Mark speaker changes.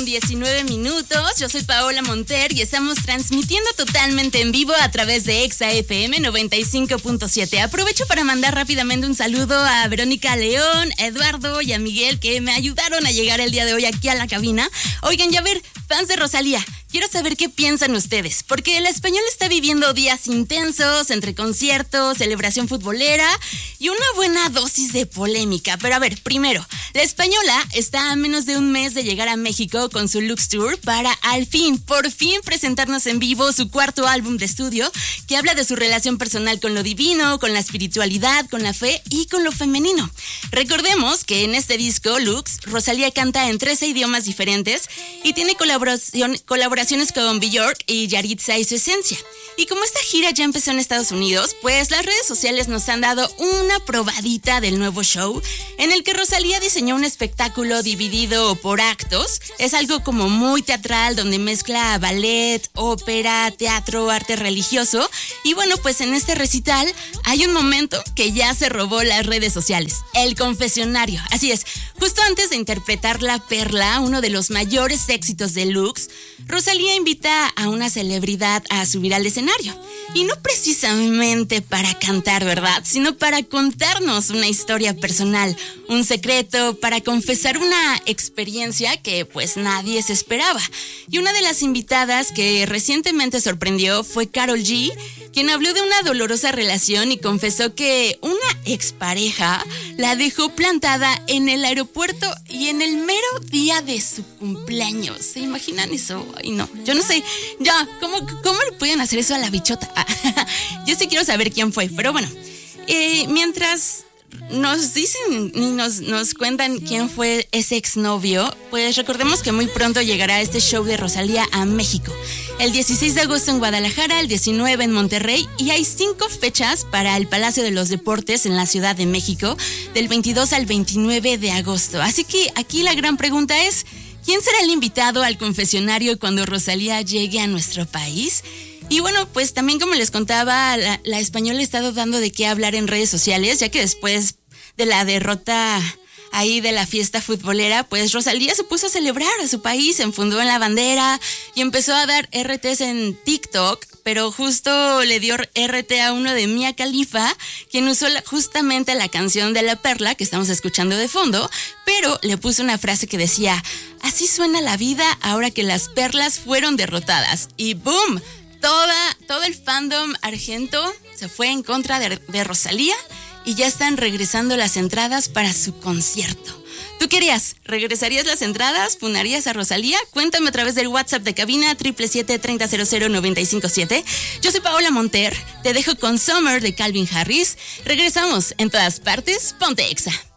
Speaker 1: 9:19. Yo soy Paola Monter y estamos transmitiendo totalmente en vivo a través de Exa FM 95.7. Aprovecho para mandar rápidamente un saludo a Verónica León, a Eduardo y a Miguel, que me ayudaron a llegar el día de hoy aquí a la cabina. Oigan, ya ver, fans de Rosalía, quiero saber qué piensan ustedes, porque el español está viviendo días intensos entre conciertos, celebración futbolera y una buena dosis de polémica. Pero a ver, primero, la española está a menos de un mes de llegar a México con su Lux Tour para por fin presentarnos en vivo su cuarto álbum de estudio que habla de su relación personal con lo divino, con la espiritualidad, con la fe y con lo femenino. Recordemos que en este disco, Lux, Rosalía canta en 13 idiomas diferentes y tiene colaboraciones con Björk y Yaritza y Su Esencia. Y como esta gira ya empezó en Estados Unidos, pues las redes sociales nos han dado una probadita del nuevo show en el que Rosalía diseñó un espectáculo dividido por actos. Es algo como muy teatral, donde mezcla ballet, ópera, teatro, arte religioso. Y bueno, pues en este recital hay un momento que ya se robó las redes sociales: el confesionario. Así es, justo antes de interpretar La Perla, uno de los mayores éxitos de Lux, Rosalía invita a una celebridad a subir al escenario. Y no precisamente para cantar, ¿verdad? Sino para contarnos una historia personal, un secreto, para confesar una experiencia que pues nadie se esperaba. Y una de las invitadas que recientemente sorprendió fue Karol G, quien habló de una dolorosa relación y confesó que una expareja la dejó plantada en el aeropuerto y en el mero día de su cumpleaños. ¿Se imaginan eso? Ay, no, yo no sé. Ya, ¿cómo le pueden hacer eso a la bichota? Yo sí quiero saber quién fue, pero bueno. Mientras nos dicen y nos cuentan quién fue ese exnovio, pues recordemos que muy pronto llegará este show de Rosalía a México. El 16 de agosto en Guadalajara, el 19 en Monterrey, y hay 5 fechas para el Palacio de los Deportes en la Ciudad de México, del 22 al 29 de agosto. Así que aquí la gran pregunta es: ¿quién será el invitado al confesionario cuando Rosalía llegue a nuestro país? Y bueno, pues también, como les contaba, la española ha estado dando de qué hablar en redes sociales, ya que después de la derrota ahí de la fiesta futbolera, pues Rosalía se puso a celebrar a su país, se enfundó en la bandera y empezó a dar RTs en TikTok, pero justo le dio RT a uno de Mia Khalifa, quien usó justamente la canción de La Perla que estamos escuchando de fondo, pero le puso una frase que decía: así suena la vida ahora que las perlas fueron derrotadas. Y ¡boom! Todo el fandom argento se fue en contra de Rosalía y ya están regresando las entradas para su concierto. ¿Tú qué harías? ¿Regresarías las entradas? ¿Funarías a Rosalía? Cuéntame a través del WhatsApp de cabina 777-3000-957. Yo soy Paola Monter, te dejo con Summer de Calvin Harris. Regresamos. En todas partes, ponte Exa.